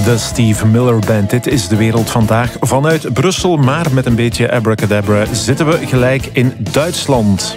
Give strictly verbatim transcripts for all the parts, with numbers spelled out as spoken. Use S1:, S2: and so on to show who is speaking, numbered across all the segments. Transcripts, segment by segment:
S1: De Steve Miller Band. Dit is de wereld vandaag vanuit Brussel. Maar met een beetje abracadabra zitten we gelijk in Duitsland.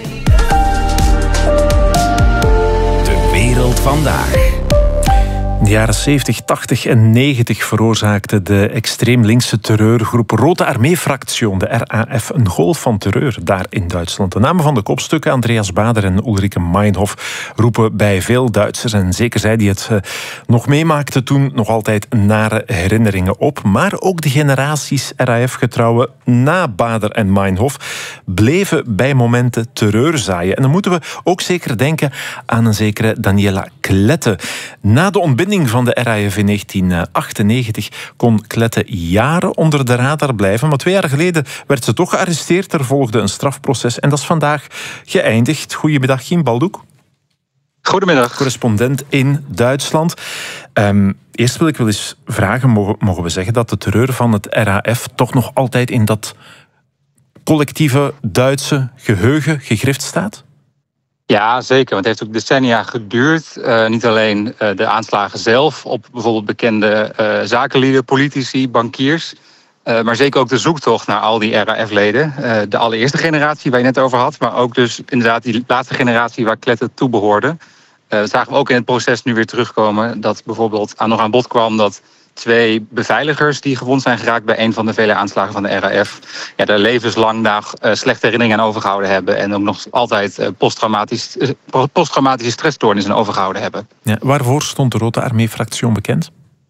S2: De wereld vandaag.
S1: In de jaren zeventig, tachtig en negentig veroorzaakte de extreem linkse terreurgroep Rote Armee-fractie, de R A F, een golf van terreur daar in Duitsland. De namen van de kopstukken, Andreas Baader en Ulrike Meinhof, roepen bij veel Duitsers, en zeker zij die het uh, nog meemaakten toen, nog altijd nare herinneringen op. Maar ook de generaties R A F-getrouwen na Baader en Meinhof bleven bij momenten terreur zaaien. En dan moeten we ook zeker denken aan een zekere Daniela Klette. Na de ontbinding van de R A F in negentien achtennegentig kon Klette jaren onder de radar blijven. Maar twee jaar geleden werd ze toch gearresteerd. Er volgde een strafproces en dat is vandaag geëindigd. Goedemiddag, Gien Baldoek.
S3: Goedemiddag.
S1: Correspondent in Duitsland. Um, eerst wil ik wel eens vragen, mogen, mogen we zeggen dat de terreur van het R A F toch nog altijd in dat collectieve Duitse geheugen gegrift staat?
S3: Ja, zeker. Want het heeft ook decennia geduurd. Uh, niet alleen uh, de aanslagen zelf op bijvoorbeeld bekende uh, zakenlieden, politici, bankiers. Uh, maar zeker ook de zoektocht naar al die R A F-leden. Uh, de allereerste generatie waar je net over had. Maar ook dus inderdaad die laatste generatie waar Klette toe behoorde. Uh, dat zagen we ook in het proces nu weer terugkomen. Dat bijvoorbeeld aan, nog aan bod kwam dat twee beveiligers die gewond zijn geraakt bij een van de vele aanslagen van de R A F, ja, daar levenslang naar uh, slechte herinneringen aan overgehouden hebben en ook nog altijd uh, posttraumatisch, uh, posttraumatische stressstoornissen overgehouden hebben.
S1: Ja, waarvoor stond de Rote Armee-fractie bekend?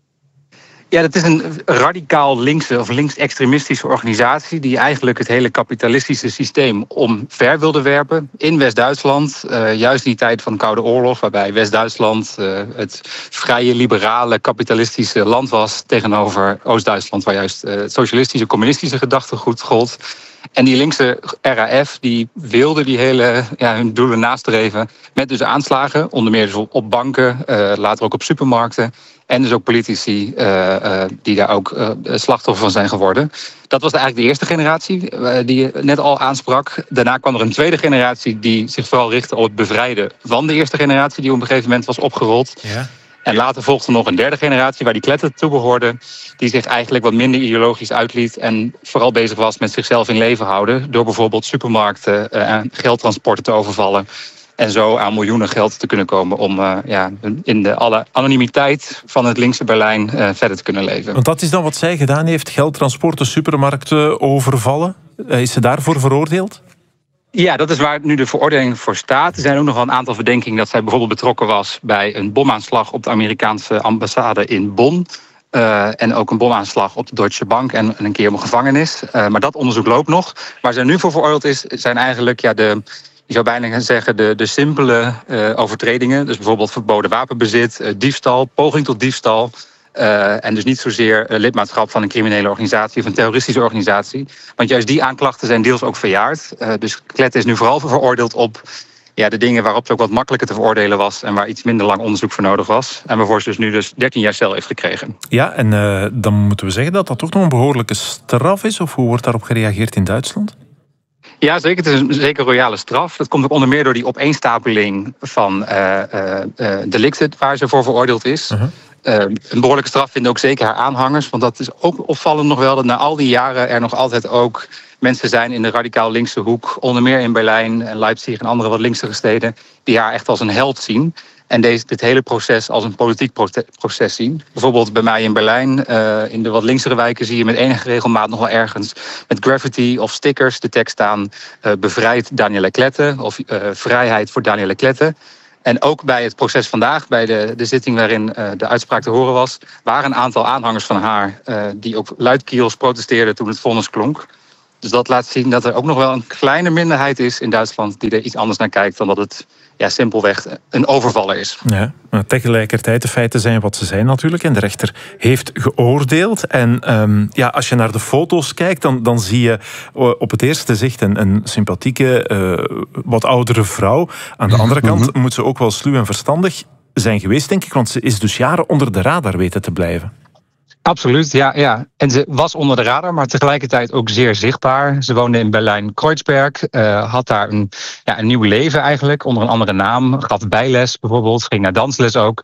S3: Ja, dat is een radicaal linkse of linksextremistische organisatie die eigenlijk het hele kapitalistische systeem omver wilde werpen in West-Duitsland. Uh, juist in die tijd van de Koude Oorlog, waarbij West-Duitsland uh, het vrije, liberale, kapitalistische land was tegenover Oost-Duitsland, waar juist uh, het socialistische, communistische gedachtegoed gold. En die linkse R A F die wilde die hele, ja, hun doelen nastreven met dus aanslagen, onder meer dus op banken, uh, later ook op supermarkten. En dus ook politici uh, uh, die daar ook uh, slachtoffer van zijn geworden. Dat was eigenlijk de eerste generatie uh, die je net al aansprak. Daarna kwam er een tweede generatie die zich vooral richtte op het bevrijden van de eerste generatie die op een gegeven moment was opgerold.
S1: Ja.
S3: En later volgde nog een derde generatie waar die Klette toe behoorde, die zich eigenlijk wat minder ideologisch uitliet en vooral bezig was met zichzelf in leven houden door bijvoorbeeld supermarkten uh, en geldtransporten te overvallen. En zo aan miljoenen geld te kunnen komen om uh, ja, in de alle anonimiteit van het linkse Berlijn uh, verder te kunnen leven.
S1: Want dat is dan wat zij gedaan heeft, geldtransporten, supermarkten overvallen. Uh, is ze daarvoor veroordeeld?
S3: Ja, dat is waar nu de veroordeling voor staat. Er zijn ook nog wel een aantal verdenkingen dat zij bijvoorbeeld betrokken was bij een bomaanslag op de Amerikaanse ambassade in Bonn. Uh, en ook een bomaanslag op de Deutsche Bank en een keer op een gevangenis. Uh, maar dat onderzoek loopt nog. Waar zij nu voor veroordeeld is, zijn eigenlijk ja, de... Je zou bijna gaan zeggen de, de simpele uh, overtredingen. Dus bijvoorbeeld verboden wapenbezit, uh, diefstal, poging tot diefstal. Uh, en dus niet zozeer uh, lidmaatschap van een criminele organisatie of een terroristische organisatie. Want juist die aanklachten zijn deels ook verjaard. Uh, dus Klette is nu vooral veroordeeld op ja, de dingen waarop het ook wat makkelijker te veroordelen was en waar iets minder lang onderzoek voor nodig was. En waarvoor ze dus nu dus dertien jaar cel heeft gekregen.
S1: Ja, en uh, dan moeten we zeggen dat dat toch nog een behoorlijke straf is? Of hoe wordt daarop gereageerd in Duitsland?
S3: Ja, zeker. Het is een zeker royale straf. Dat komt ook onder meer door die opeenstapeling van uh, uh, uh, delicten waar ze voor veroordeeld is. Uh-huh. Uh, een behoorlijke straf vinden ook zeker haar aanhangers. Want dat is ook opvallend nog wel dat na al die jaren er nog altijd ook mensen zijn in de radicaal linkse hoek, onder meer in Berlijn en Leipzig en andere wat linksere steden, die haar echt als een held zien. En deze, dit hele proces als een politiek proces zien. Bijvoorbeeld bij mij in Berlijn, uh, in de wat linksere wijken, zie je met enige regelmaat nog wel ergens met graffiti of stickers de tekst staan: uh, bevrijd Daniela Klette of uh, vrijheid voor Daniela Klette. En ook bij het proces vandaag, bij de, de zitting waarin uh, de uitspraak te horen was, waren een aantal aanhangers van haar uh, die ook luidkeels protesteerden toen het vonnis klonk. Dus dat laat zien dat er ook nog wel een kleine minderheid is in Duitsland die er iets anders naar kijkt dan dat het ja, simpelweg een overvaller is. Ja,
S1: maar tegelijkertijd, de feiten zijn wat ze zijn natuurlijk. En de rechter heeft geoordeeld. En um, ja, als je naar de foto's kijkt, dan, dan zie je op het eerste zicht een, een sympathieke, uh, wat oudere vrouw. Aan de andere kant moet ze ook wel sluw en verstandig zijn geweest, denk ik. Want ze is dus jaren onder de radar weten te blijven.
S3: Absoluut, ja, ja. En ze was onder de radar, maar tegelijkertijd ook zeer zichtbaar. Ze woonde in Berlijn-Kreuzberg, uh, had daar een, ja, een nieuw leven eigenlijk, onder een andere naam. Gaf bijles bijvoorbeeld, ging naar dansles ook.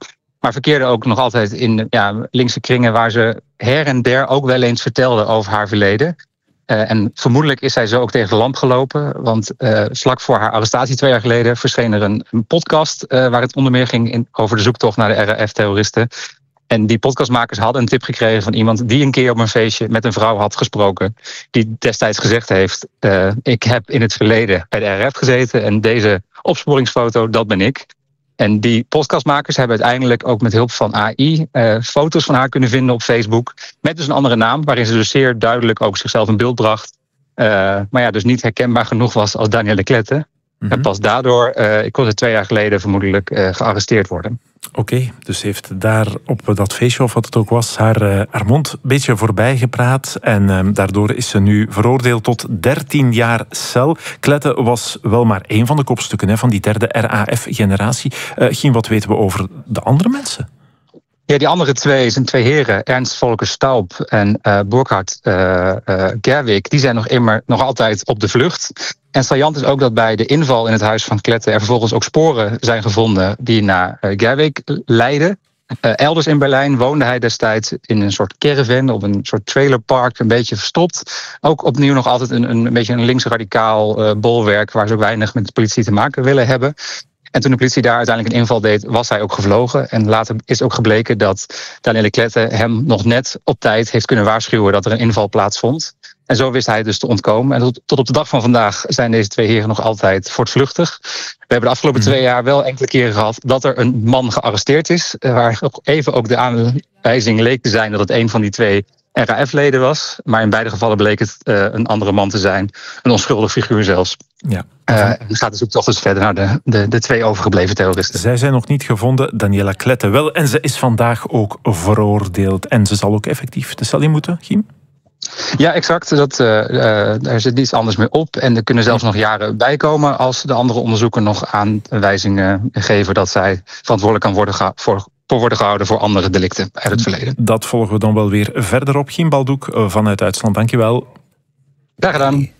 S3: Maar verkeerde ook nog altijd in ja, linkse kringen waar ze her en der ook wel eens vertelde over haar verleden. Uh, en vermoedelijk is zij zo ook tegen de lamp gelopen. Want uh, vlak voor haar arrestatie twee jaar geleden verscheen er een, een podcast uh, waar het onder meer ging in, over de zoektocht naar de R A F-terroristen. En die podcastmakers hadden een tip gekregen van iemand die een keer op een feestje met een vrouw had gesproken. Die destijds gezegd heeft, uh, ik heb in het verleden bij de R A F gezeten en deze opsporingsfoto, dat ben ik. En die podcastmakers hebben uiteindelijk ook met hulp van A I uh, foto's van haar kunnen vinden op Facebook. Met dus een andere naam, waarin ze dus zeer duidelijk ook zichzelf in beeld bracht. Uh, maar ja, dus niet herkenbaar genoeg was als Danielle Klette. Mm-hmm. En pas daardoor, uh, ik kon het twee jaar geleden vermoedelijk uh, gearresteerd worden.
S1: Oké, okay, dus heeft daar op dat feestje, of wat het ook was, haar, uh, haar mond een beetje voorbij gepraat. En uh, daardoor is ze nu veroordeeld tot dertien jaar cel. Klette was wel maar één van de kopstukken hè, van die derde R A F-generatie. Uh, Gien, wat weten we over de andere mensen?
S3: Ja, die andere twee zijn twee heren, Ernst Volker Staub en uh, Burkhard uh, uh, Gerwig, die zijn nog immer nog altijd op de vlucht. En saillant is ook dat bij de inval in het huis van Klette er vervolgens ook sporen zijn gevonden die naar uh, Gerwig leiden. Uh, elders in Berlijn woonde hij destijds in een soort caravan op een soort trailerpark, een beetje verstopt. Ook opnieuw nog altijd een, een, een beetje een linksradicaal uh, bolwerk waar ze ook weinig met de politie te maken willen hebben. En toen de politie daar uiteindelijk een inval deed, was hij ook gevlogen. En later is ook gebleken dat Danielle Klette hem nog net op tijd heeft kunnen waarschuwen dat er een inval plaatsvond. En zo wist hij dus te ontkomen. En tot, tot op de dag van vandaag zijn deze twee heren nog altijd voortvluchtig. We hebben de afgelopen twee jaar wel enkele keren gehad dat er een man gearresteerd is. Waar even ook de aanwijzing leek te zijn dat het een van die twee R A F-leden was. Maar in beide gevallen bleek het uh, een andere man te zijn. Een onschuldig figuur zelfs. Ja. Uh, en gaat de zoektocht dus verder naar de, de, de twee overgebleven terroristen.
S1: Zij zijn nog niet gevonden, Danielle Klette wel. En ze is vandaag ook veroordeeld. En ze zal ook effectief de cel in moeten, Giem?
S3: Ja, exact. Dat, uh, uh, daar zit niets anders meer op. En er kunnen zelfs nog jaren bij komen als de andere onderzoeken nog aanwijzingen geven dat zij verantwoordelijk kan worden gehouden voor, voor worden gehouden voor andere delicten uit het verleden.
S1: Dat volgen we dan wel weer verder op. Giem Baldoek vanuit Duitsland, dankjewel.
S3: Graag gedaan.